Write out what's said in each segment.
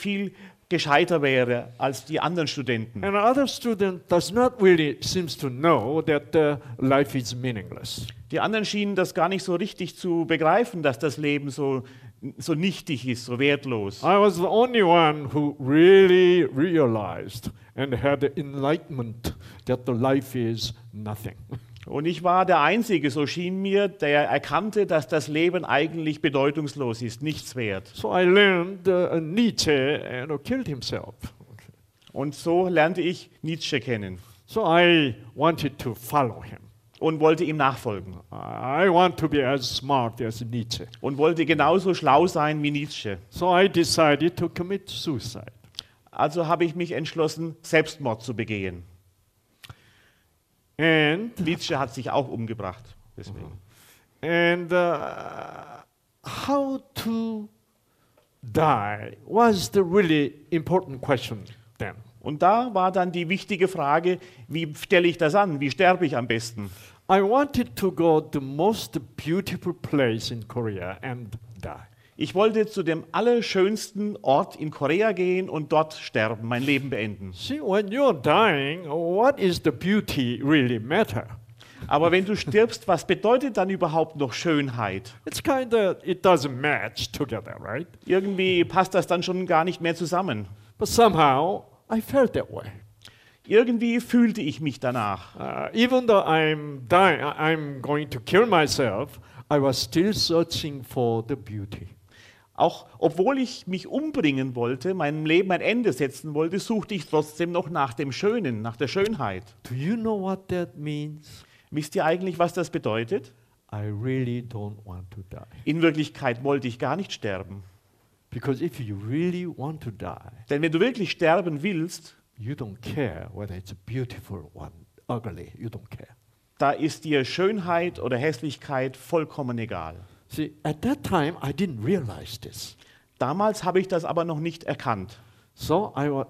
viel gescheiter wäre als die anderen Studenten. And another student does not really seems to know that life is meaningless. Die anderen schienen das gar nicht so richtig zu begreifen, dass das Leben so nichtig ist, so wertlos. I was the only one who really realized and had the enlightenment that the life is nothing. Und ich war der Einzige, so schien mir, der erkannte, dass das Leben eigentlich bedeutungslos ist, nichts wert. So I learned Nietzsche and killed himself. Und so lernte ich Nietzsche kennen So I wanted to follow him. und wollte ihm nachfolgen I want to be as smart as Nietzsche. und wollte genauso schlau sein wie Nietzsche. So I decided to commit suicide. Also habe ich mich entschlossen, Selbstmord zu begehen. And Nietzsche hat sich auch umgebracht. Deswegen. How to die was the really important question then. Und da war dann die wichtige Frage, wie stelle ich das an? Wie sterbe ich am besten? I wanted to go to the most beautiful place in Korea and die. Ich wollte zu dem allerschönsten Ort in Korea gehen und dort sterben, mein Leben beenden. See, when you're dying, what is the beauty really matter? Aber wenn du stirbst, was bedeutet dann überhaupt noch Schönheit? It doesn't match together, right? Irgendwie passt das dann schon gar nicht mehr zusammen. But somehow I felt that way. Irgendwie fühlte ich mich danach. Even though I'm dying, I'm going to kill myself, I was still searching for the beauty. Auch obwohl ich mich umbringen wollte, meinem Leben ein Ende setzen wollte, suchte ich trotzdem noch nach dem Schönen, nach der Schönheit. Do you know what that means? Wisst ihr eigentlich, was das bedeutet? I really don't want to die. In Wirklichkeit wollte ich gar nicht sterben. Because if you really want to die, Denn wenn du wirklich sterben willst, you don't care whether it's a beautiful one, ugly. You don't care. da ist dir Schönheit oder Hässlichkeit vollkommen egal. See, at that time, I didn't realize this. Damals habe ich das aber noch nicht erkannt. So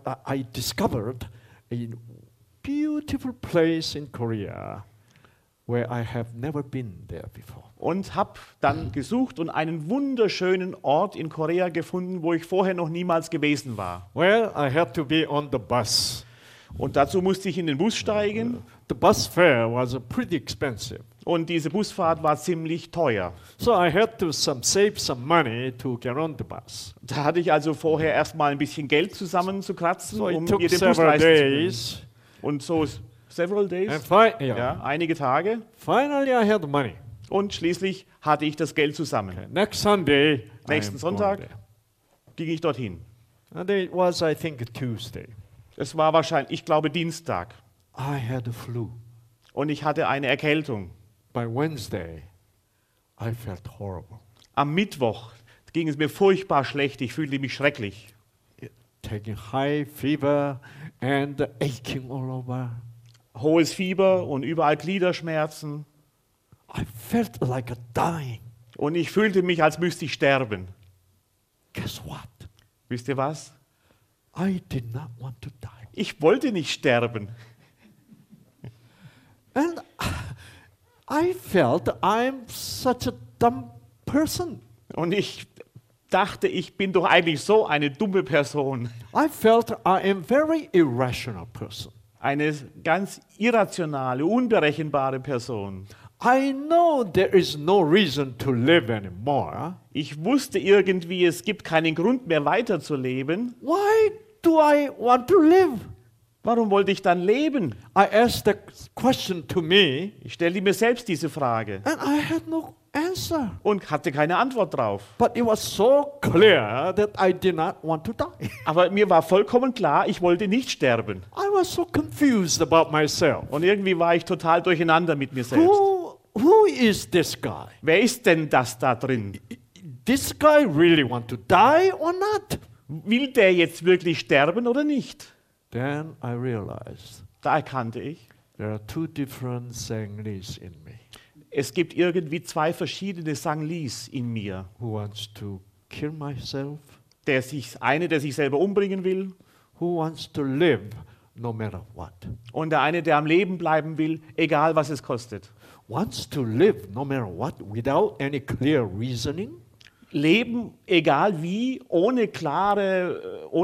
I discovered a beautiful place in Korea where I have never been there before. Und habe dann gesucht und einen wunderschönen Ort in Korea gefunden, wo ich vorher noch niemals gewesen war. Well, I had to be on the bus. Und dazu musste ich in den Bus steigen The bus fare was pretty expensive. und diese Busfahrt war ziemlich teuer. So I had to save some money to get on the bus. Da hatte ich also vorher erstmal ein bisschen Geld zusammenzukratzen, So um it mir took den Bus several leisten zu können. days. Und so several days, And ja, einige Tage. finally I had money. Und schließlich hatte ich das Geld zusammen. Next Sunday, Nächsten I am Sonntag going there. ging ich dorthin. And it was, I think, a Tuesday. Es war wahrscheinlich, ich glaube, Dienstag. I had a flu. Und ich hatte eine Erkältung. By Wednesday, I felt horrible. Am Mittwoch ging es mir furchtbar schlecht. Ich fühlte mich schrecklich. Taking high fever and aching all over. Hohes Fieber und überall Gliederschmerzen. I felt like dying. Und ich fühlte mich, als müsste ich sterben. Guess what? Wisst ihr was? I did not want to die. Ich wollte nicht sterben. And I felt I'm such a dumb person. Und ich dachte, ich bin doch eigentlich so eine dumme Person. I felt I am very irrational person. Eine ganz irrationale, unberechenbare Person. I know there is no reason to live anymore. Ich wusste irgendwie, es gibt keinen Grund mehr weiterzuleben. Why do I want to live? Warum wollte ich dann leben? I asked the question to me, Ich stellte mir selbst diese Frage and I had no answer. und hatte keine Antwort drauf. But it was so clear that I did not want to die. Aber mir war vollkommen klar, ich wollte nicht sterben. I was so confused about myself. Und irgendwie war ich total durcheinander mit mir selbst. Who is this guy? Wer ist denn das da drin? This guy really want to die or not? Will der jetzt wirklich sterben oder nicht? Then I realized Da erkannte ich, there are two different Sanglis in me. es gibt irgendwie zwei verschiedene Sanglis in mir. Who wants to kill myself? Der sich selber umbringen will Who wants to live no matter what? und der eine, der am Leben bleiben will, egal was es kostet. Wants to live no matter what without any clear reasoning? Leben, egal wie, ohne